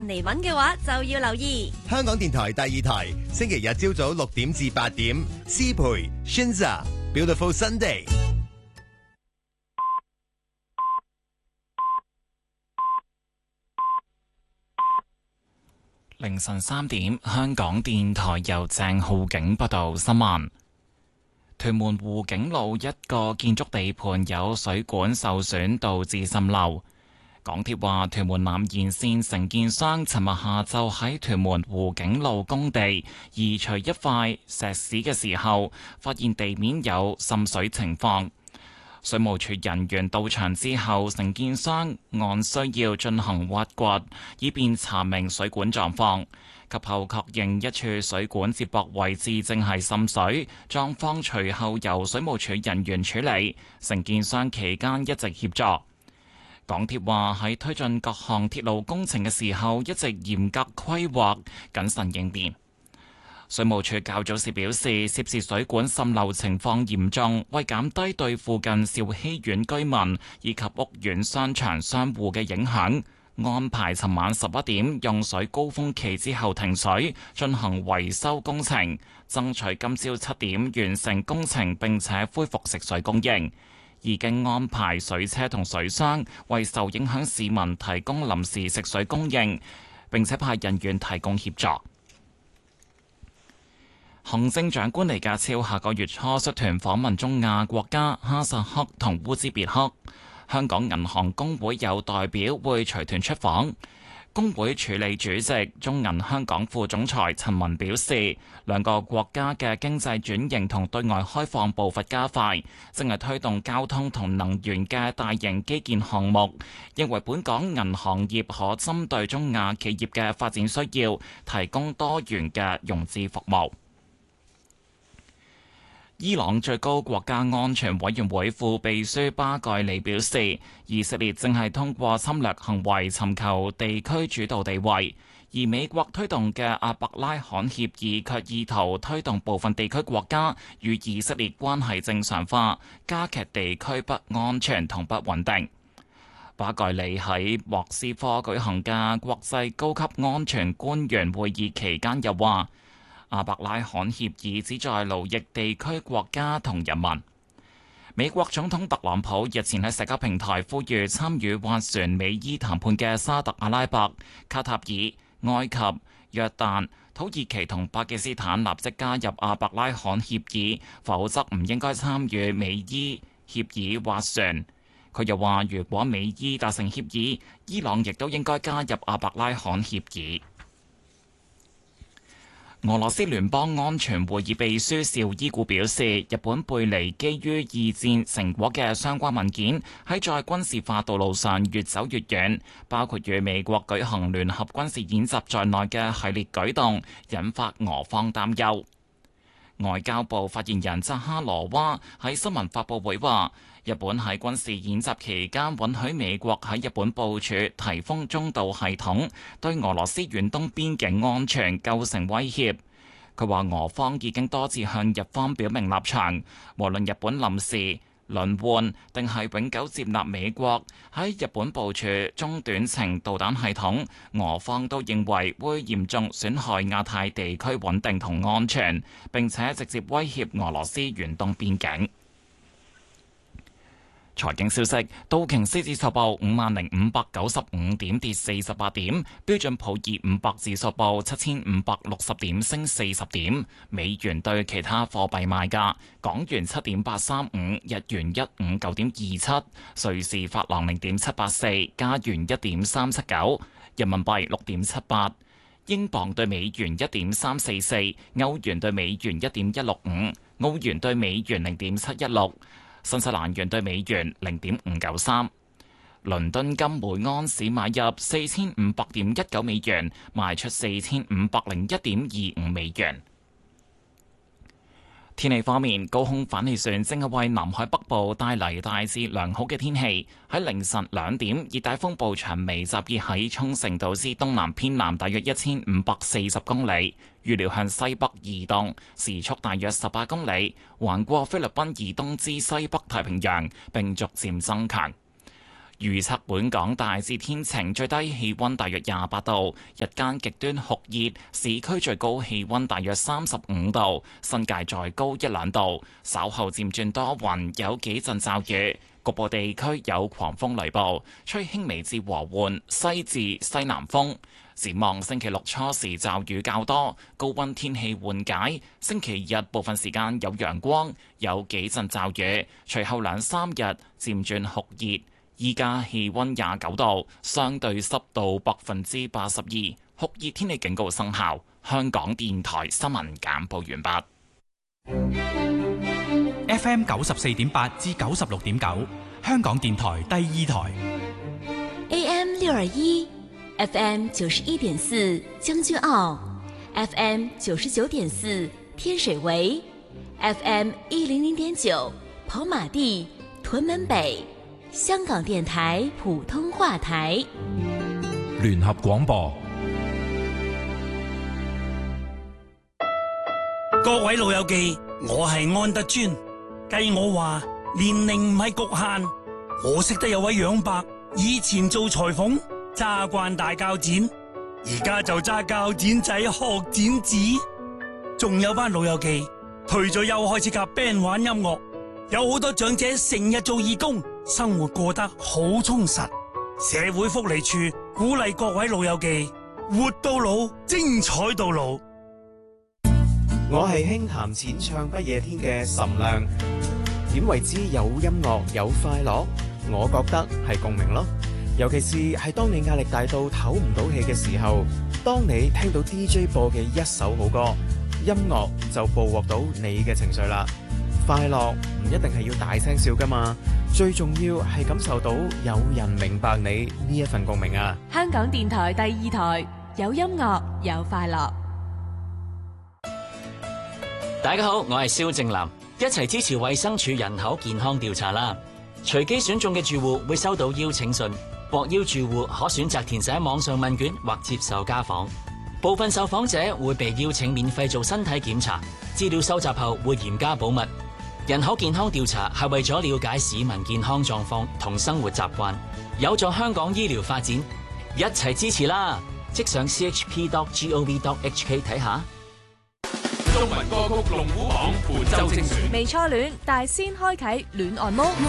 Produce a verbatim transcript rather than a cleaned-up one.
嚟揾嘅話就要留意香港電台第二台，星期日朝早六點至八點，思培 Shinza Beautiful Sunday。 凌晨三點，香港電台由鄭浩景報道新聞。屯門湖景路一個建築地盤有水管受損，導致滲漏。港鐵話，屯門南延線承建商尋日下晝喺屯門湖景路工地移除一塊石屎嘅時候，發現地面有滲水情況。水務署人員到場之後，承建商按需要進行挖掘，以便查明水管狀況。及後確認一處水管接駁位置正係滲水，狀況隨後由水務署人員處理。承建商期間一直協助。港鐵話喺推進各項鐵路工程嘅時候，一直嚴格規劃，謹慎應變。水務署較早時表示，涉事水管滲漏情況嚴重，為減低對附近兆禧苑居民以及屋苑商場商戶嘅影響，安排尋晚十一點用水高峰期之後停水進行維修工程，爭取今朝七點完成工程並且恢復食水供應。已經安排水車同水箱為受影響市民提供臨時食水供應，並且派人員提供協助。行政長官李家超下個月初率團訪問中亞國家哈薩克同烏茲別克，香港銀行公會有代表會隨團出訪。公會處理主席、中銀香港副總裁陳文表示，兩個國家嘅經濟轉型同對外開放步伐加快，正係推動交通同能源嘅大型基建項目，認為本港銀行業可針對中亞企業嘅發展需要，提供多元嘅融資服務。伊朗最高國家安全委員會副秘書巴蓋里表示，以色列正係通過侵略行為尋求地區主導地位，而美國推動嘅阿伯拉罕協議卻意圖推動部分地區國家與以色列關係正常化，加劇地區不安全同不穩定。巴蓋里喺莫斯科舉行嘅國際高級安全官員會議期間又話，阿伯拉罕協議旨在勞役地區國家同人民。美國總統特朗普日前喺社交平台呼籲參與斡旋美伊談判嘅沙特阿拉伯、卡塔爾、埃及、約旦、土耳其同巴基斯坦立即加入阿伯拉罕協議，否則唔應該參與美伊協議斡旋。佢又話，如果美伊達成協議，伊朗亦都應該加入阿伯拉罕協議。俄羅斯聯邦安全會議秘書邵伊古表示，日本背離基於二戰成果嘅相關文件，喺在軍事化道路上越走越遠，包括與美國舉行聯合軍事演習在內嘅系列舉動，引發俄方擔憂。外交部發言人扎哈羅娃喺新聞發佈會話，日本喺軍事演習期間允許美國喺日本部署颱風中導系統，對俄羅斯遠東邊境安全構成威脅。佢話俄方已經多次向日方表明立場，無論日本臨時輪換定係永久接納美國喺日本部署中短程導彈系統，俄方都認為會嚴重損害亞太地區穩定同安全，並且直接威脅俄羅斯遠東邊境。財經消息，道瓊斯指數報五萬零五百九十五點，跌四十八點；標準普爾五百指數報七千五百六十點，升四十點。美元對其他貨幣賣價：港元七點八三五，日元一五九點二七，瑞士法郎零點七八四，加元一點三七九，人民幣六點七八，英鎊對美元一點三四四，歐元對美元一點一六五，澳元對美元零點七一六。新西蘭元對美元零點五九三，倫敦金每安士買入四千五百點一九美元，賣出四千五百零一點二五美元。天氣方面，高空反氣旋正係為南海北部帶嚟大致良好嘅天氣。喺凌晨兩點，熱帶風暴長尾集結喺沖繩島之東南偏南大約一千五百四十公里，預料向西北移動，時速大約十八公里，橫過菲律賓以東之西北太平洋，並逐漸增強。 預測本港大致天晴，最低氣溫大約廿八度，日間極端酷熱，市區最高氣溫大約三十五度，新界再高一兩度。稍後漸轉多雲，有幾陣驟雨，局部地區有狂風雷暴，吹輕微至和緩西至西南風。展望星期六初時驟雨較多，高溫天氣緩解。星期日部分時間有陽光，有幾陣驟雨。隨後兩三日漸轉酷熱。依家氣溫廿九度，相對濕度百分之八十二，酷熱天氣警告生效。香港電台新聞簡報完畢。 F M 九十四點八至九十六點九，香港電台第二台。 A M 六二一。F M 九十一點四將軍澳 ，F M 九十九點四天水圍 ，F M 一零零點九跑馬地屯門北，香港電台普通話台。 聯合廣播。 各位老友記，我係安德尊。計我話年齡唔係局限，我識得有位楊伯，以前做裁縫。揸慣大鉸剪，而家就揸鉸剪仔學剪紙。仲有班老友記退咗休開始夾 band 玩音樂，有好多長者成日做義工，生活過得好充實。社會福利處鼓勵各位老友記活到老，精彩到老。 我係輕談淺唱不夜天嘅岑亮。點為之有音樂有快樂？我覺得係共鳴咯。尤其是係當你壓力大到唞唔到氣嘅時候，當你聽到 D J 播嘅一首好歌，音樂就捕獲到你嘅情緒啦。快樂唔一定係要大聲笑噶嘛，最重要係感受到有人明白你呢一份共鳴啊！ 香港電台第二台，有音樂有快樂。 大家好，我係蕭正楠，一齊支持衛生署人口健康調查啦！隨機選中嘅住戶會收到邀請信。獲邀住戶可選擇填寫網上問卷或接受家訪，部分受訪者會被邀請免費做身體檢查，資料收集後會嚴加保密。人口健康調查係為咗了解市民健康狀況同生活習慣，有助香港醫療發展，一齊支持啦！即上 c h p dot gov dot h k 睇下。 中文歌曲龍虎榜本周精選， 未初戀，但先開啟戀愛模。